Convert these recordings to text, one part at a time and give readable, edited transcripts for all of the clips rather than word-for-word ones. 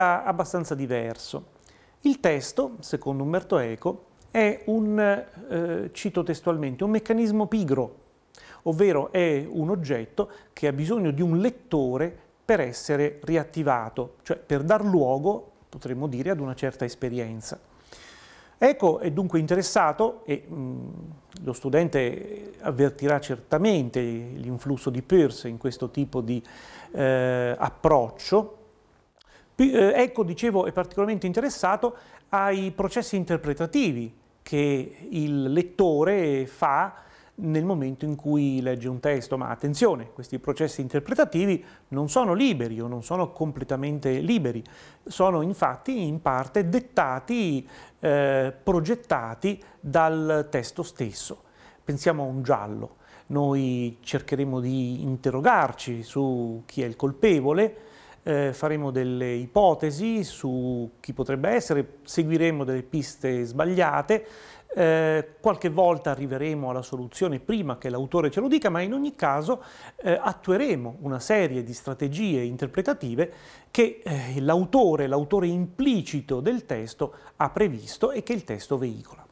abbastanza diverso. Il testo, secondo Umberto Eco, è cito testualmente, un meccanismo pigro, ovvero è un oggetto che ha bisogno di un lettore per essere riattivato, cioè per dar luogo, potremmo dire, ad una certa esperienza. Eco è dunque interessato, e lo studente avvertirà certamente l'influsso di Peirce in questo tipo di approccio. Eco, dicevo, è particolarmente interessato ai processi interpretativi che il lettore fa nel momento in cui legge un testo, ma attenzione, questi processi interpretativi non sono liberi o non sono completamente liberi, sono infatti in parte dettati, progettati dal testo stesso. Pensiamo a un giallo, noi cercheremo di interrogarci su chi è il colpevole, faremo delle ipotesi su chi potrebbe essere, seguiremo delle piste sbagliate, qualche volta arriveremo alla soluzione prima che l'autore ce lo dica, ma in ogni caso attueremo una serie di strategie interpretative che l'autore implicito del testo ha previsto e che il testo veicola.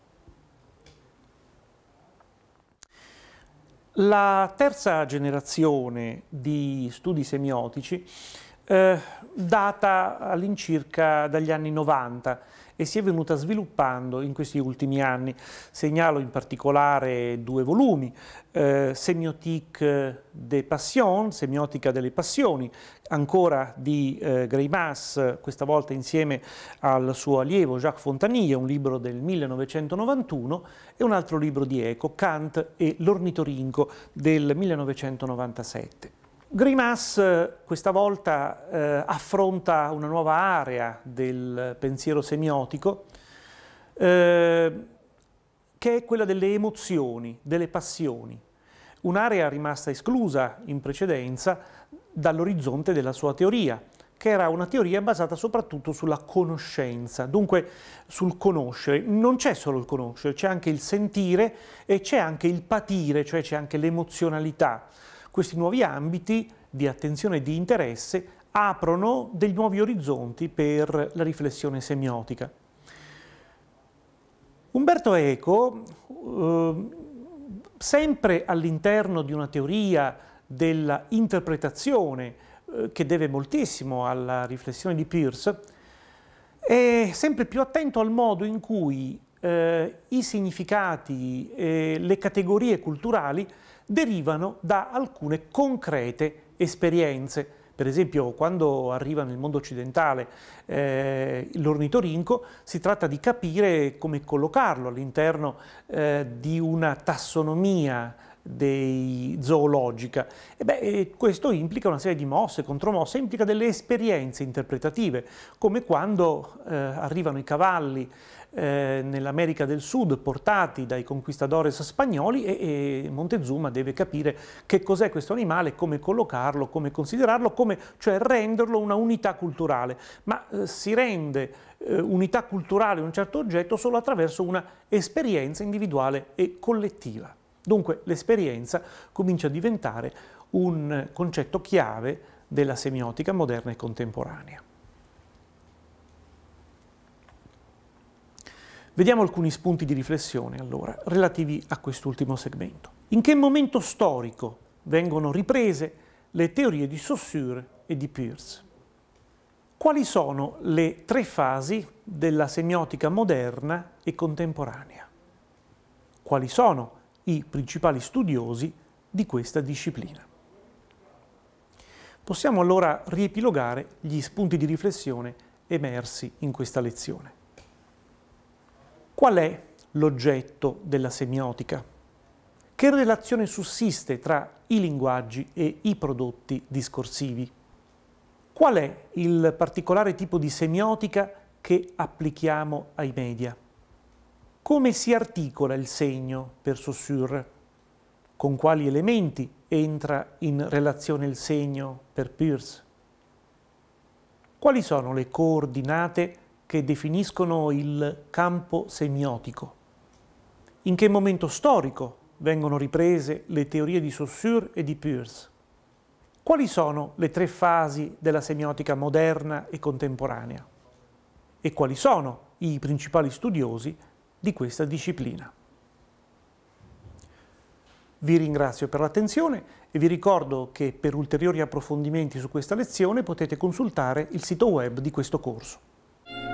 La terza generazione di studi semiotici data all'incirca dagli anni 90 e si è venuta sviluppando in questi ultimi anni. Segnalo in particolare due volumi, Semiotique des Passions, Semiotica delle Passioni, ancora di Greimas, questa volta insieme al suo allievo Jacques Fontanille, un libro del 1991, e un altro libro di Eco, Kant e l'ornitorinco del 1997. Greimas questa volta affronta una nuova area del pensiero semiotico che è quella delle emozioni, delle passioni, un'area rimasta esclusa in precedenza dall'orizzonte della sua teoria, che era una teoria basata soprattutto sulla conoscenza, dunque sul conoscere. Non c'è solo il conoscere, c'è anche il sentire e c'è anche il patire, cioè c'è anche l'emozionalità. Questi nuovi ambiti di attenzione e di interesse aprono dei nuovi orizzonti per la riflessione semiotica. Umberto Eco, sempre all'interno di una teoria della interpretazione che deve moltissimo alla riflessione di Peirce, è sempre più attento al modo in cui i significati e le categorie culturali derivano da alcune concrete esperienze. Per esempio, quando arriva nel mondo occidentale l'ornitorinco, si tratta di capire come collocarlo all'interno di una tassonomia zoologica. Questo implica una serie di mosse, contromosse, implica delle esperienze interpretative, come quando arrivano i cavalli nell'America del Sud portati dai conquistadores spagnoli e Montezuma deve capire che cos'è questo animale, come collocarlo, come considerarlo, cioè renderlo una unità culturale. Ma si rende unità culturale un certo oggetto solo attraverso una esperienza individuale e collettiva. Dunque l'esperienza comincia a diventare un concetto chiave della semiotica moderna e contemporanea. Vediamo alcuni spunti di riflessione, allora, relativi a quest'ultimo segmento. In che momento storico vengono riprese le teorie di Saussure e di Peirce? Quali sono le tre fasi della semiotica moderna e contemporanea? Quali sono i principali studiosi di questa disciplina? Possiamo allora riepilogare gli spunti di riflessione emersi in questa lezione. Qual è l'oggetto della semiotica? Che relazione sussiste tra i linguaggi e i prodotti discorsivi? Qual è il particolare tipo di semiotica che applichiamo ai media? Come si articola il segno per Saussure? Con quali elementi entra in relazione il segno per Peirce? Quali sono le coordinate che definiscono il campo semiotico? In che momento storico vengono riprese le teorie di Saussure e di Peirce? Quali sono le 3 fasi della semiotica moderna e contemporanea? E quali sono i principali studiosi di questa disciplina? Vi ringrazio per l'attenzione e vi ricordo che per ulteriori approfondimenti su questa lezione potete consultare il sito web di questo corso.